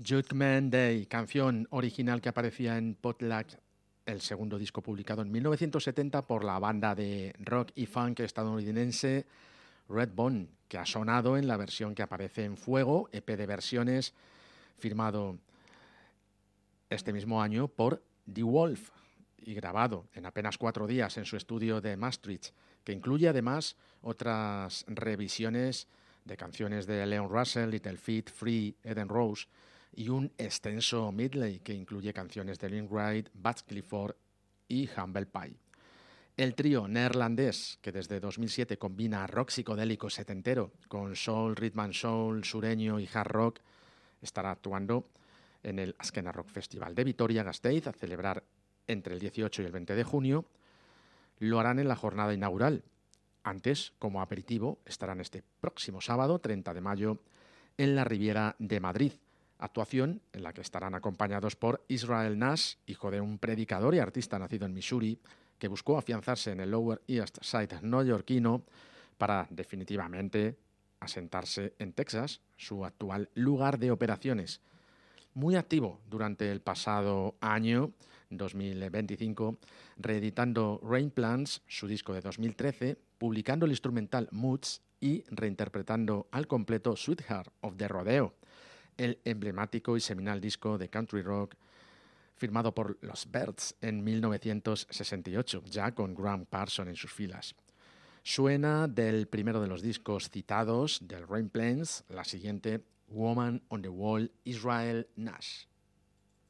Judgment Day, canción original que aparecía en Potluck, el segundo disco publicado en 1970 por la banda de rock y funk estadounidense Redbone, que ha sonado en la versión que aparece en Fuego, EP de versiones, firmado este mismo año por The Wolf y grabado en apenas 4 días en su estudio de Maastricht, que incluye además otras revisiones de canciones de Leon Russell, Little Feat, Free, Eden Rose y un extenso medley que incluye canciones de Lynn Wright, Bud Clifford y Humble Pie. El trío neerlandés, que desde 2007 combina rock psicodélico setentero con soul, rhythm and soul, sureño y hard rock, estará actuando en el Azkena Rock Festival de Vitoria-Gasteiz a celebrar entre el 18 y el 20 de junio. Lo harán en la jornada inaugural. Antes, como aperitivo, estarán este próximo sábado, 30 de mayo, en la Riviera de Madrid. Actuación en la que estarán acompañados por Israel Nash, hijo de un predicador y artista nacido en Missouri, que buscó afianzarse en el Lower East Side neoyorquino para definitivamente asentarse en Texas, su actual lugar de operaciones. Muy activo durante el pasado año 2025, reeditando Rain Plants, su disco de 2013, publicando el instrumental Moods y reinterpretando al completo Sweetheart of the Rodeo, el emblemático y seminal disco de country rock firmado por los Byrds en 1968, ya con Graham Parsons en sus filas. Suena del primero de los discos citados del Rain Plants, la siguiente, Woman on the Wall, Israel Nash.